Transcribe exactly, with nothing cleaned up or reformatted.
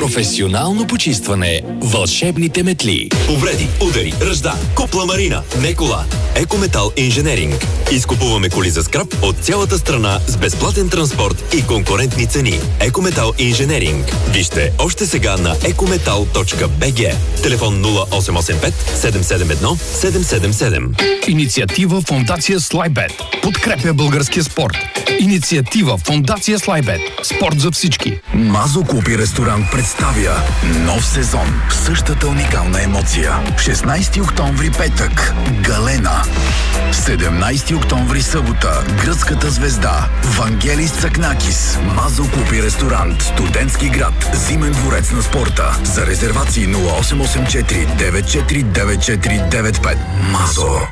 Професионално почистване. Вълшебните метли. Повреди, удари, ръжда, купла марина, не кола. Екометал Инженеринг. Изкупуваме коли за скрап от цялата страна с безплатен транспорт и конкурентни цени. Екометал Инженеринг. Вижте още сега на екометал точка би джи. Телефон нула осем осем пет седем седем едно седем седем седем. Инициатива Фондация Слайбет. Подкрепя българския спорт. Инициатива Фондация Слайбет. Спорт за всички. Мазо Купи ресторант представя нов сезон. Същата уникална емоция. шестнайсети октомври петък. Галена. седемнайсети октомври събота. Гръцката звезда. Вангелис Цакнакис. Мазо Купи ресторант. Студентски град. Зимен дворец на спорта. За резервации нула осем осем четири девет четири девет четири девет пет. Мазо.